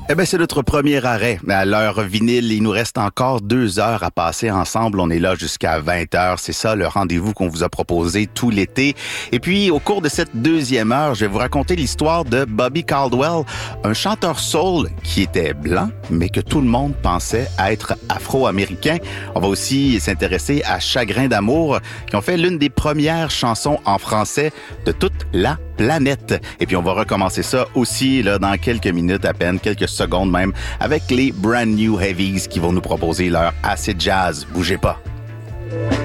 Eh bien, c'est notre premier arrêt. À l'heure vinyle, il nous reste encore 2 heures à passer ensemble. On est là jusqu'à 20 heures. C'est ça, le rendez-vous qu'on vous a proposé tout l'été. Et puis, au cours de cette deuxième heure, je vais vous raconter l'histoire de Bobby Caldwell, un chanteur soul qui était blanc, mais que tout le monde pensait être afro-américain. On va aussi s'intéresser à Chagrin d'amour, qui ont fait l'une des premières chansons en français de toute la planète. Et puis, on va recommencer ça aussi là dans quelques minutes à peine, quelques secondes même, avec les Brand New Heavies qui vont nous proposer leur acid jazz. Bougez pas.